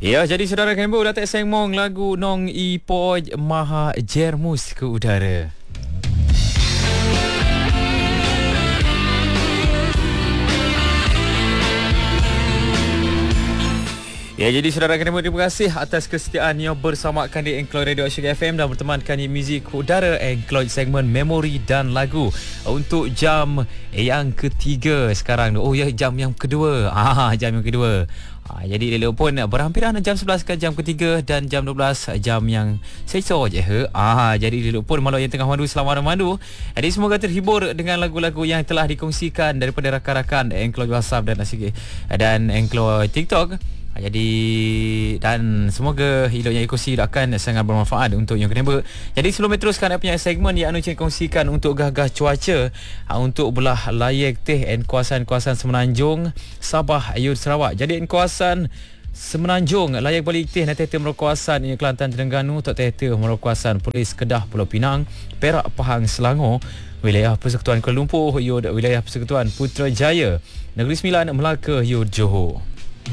Ya, jadi saudara Kembo datang sengmong lagu Nong Ipoj Maha Jermus ke udara. Ya, jadi saudara Kembo, terima kasih atas kesetiaan yang bersamakan di Encloud Radio Asyik FM dan bertemankan di Muzik Udara Encloud segmen Memori dan Lagu untuk jam yang ketiga sekarang. Oh ya, jam yang kedua. Jam yang kedua. Jadi dia pun berhampiran jam 11 ke jam ketiga dan jam 12 jam yang sesok je. Jadi dia pun malu yang tengah mandu selama mandu. Jadi semoga terhibur dengan lagu-lagu yang telah dikongsikan daripada rakan-rakan Encloud WhatsApp dan Encloud TikTok. Jadi dan semoga hidupnya ekosi akan sangat bermanfaat untuk yang kena. Jadi sebelum teruskan punya segmen yang Anu kongsikan untuk gagah cuaca untuk belah layak teh dan kawasan-kawasan Semenanjung, Sabah, Ayut, Sarawak. Jadi kawasan Semenanjung layak balik teh nanti kawasan ini Kelantan, Terengganu, tok teh kawasan Perlis, Kedah, Pulau Pinang, Perak, Pahang, Selangor, wilayah Persekutuan Kuala Lumpur, wilayah Persekutuan Putrajaya, Negeri Sembilan, Melaka, Johor.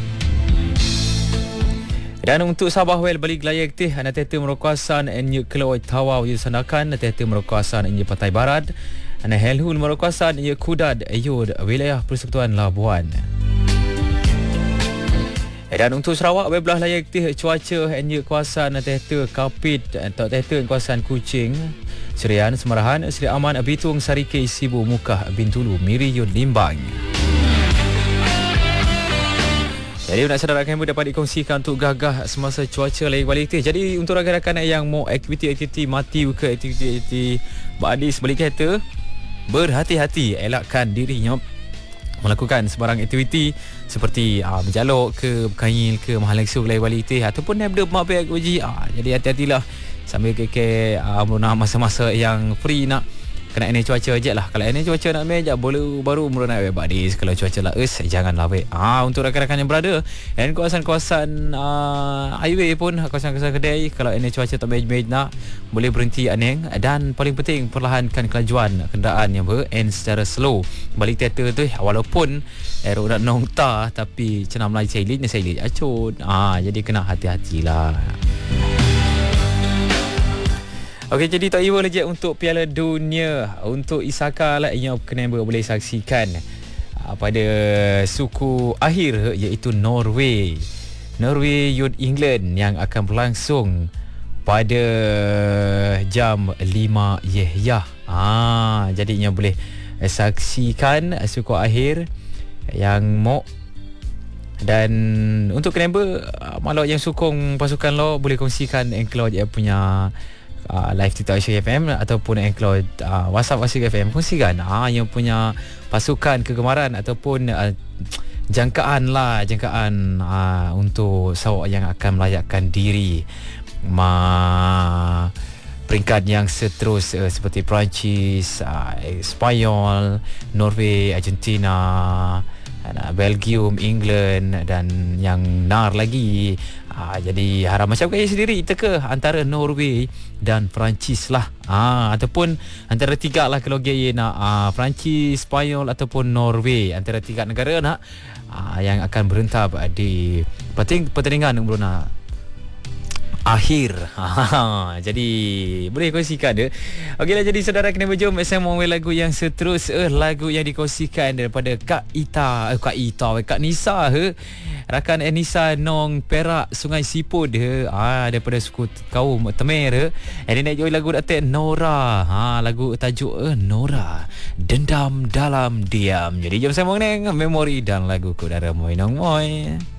Dan untuk Sabah balik layak teh nanti kawasan Enye Keloi Tawau Sandakan, nanti kawasan Enye Pantai Barat, ana Helhun kawasan Enye Kudad wilayah Persekutuan Labuan. Dan untuk Sarawak belah layak teh cuaca Enye kawasan nanti Kapit atau kawasan Kuching, Serian, Semarahan, Seri Aman, Bitung, Sarike, Sibu, Mukah, Bintulu, Miri, Limbang. Jadi nak saudara kami dapat dikongsikan untuk gagah semasa cuaca layak balik teh. Jadi untuk rakan-rakan yang mau aktiviti mati ke aktiviti badis balik kereta, berhati-hati, elakkan dirinya melakukan sebarang aktiviti seperti berjaluk ke, berkail ke, mahal leksu layak balik teh ataupun nak mak beg uji. Jadi hati-hatilah sambil keke masa-masa yang free nak kena ini cuaca je lah. Kalau ini cuaca nak main je baru mula nak badis. Kalau cuaca lah janganlah weh. Untuk rakan-rakan yang berada dan kawasan-kawasan highway pun, kawasan-kawasan kedai, kalau ini cuaca tak main nak boleh berhenti aneng. Dan paling penting perlahankan kelajuan kenderaan yang secara slow. Balik teater tu walaupun nak nongta tapi cenam lagi sailit acut. Jadi kena hati-hatilah. Okey, jadi tak iwa lagi untuk Piala Dunia untuk Isaka lah yang kena boleh saksikan pada suku akhir iaitu Norway Youth England yang akan berlangsung pada jam 5 Yehyah. Jadi yang boleh saksikan suku akhir yang mok. Dan untuk kena malau yang sokong pasukan lo boleh kongsikan Encloud punya live TikTok Asyik FM ataupun Encloud WhatsApp Asyik FM, kongsikan yang punya pasukan kegemaran ataupun jangkaan untuk sawak yang akan melayakkan diri peringkat yang seterus seperti Perancis, Spanyol, Norway, Argentina, Belgium, England dan yang nar lagi. Jadi harap macam kaya sendiri teka antara Norway dan Perancis lah. Ataupun antara tiga lah kalau gaya nak Perancis, Spanyol ataupun Norway. Antara tiga negara nak yang akan berentab di pertandingan nak akhir. Jadi boleh kongsikan dia. Okeylah, jadi saudara kena berjom sama lagu yang seterus lagu yang dikongsikan daripada Kak Nisa rakan Nisa Nong Perak Sungai Siput daripada suku kaum Temer. Ini nak join lagu datuk Nora. Lagu tajuk Nora, Dendam Dalam Diam. Jadi jom sama dengan Memori dan Lagu Udara Moy Nong Moy.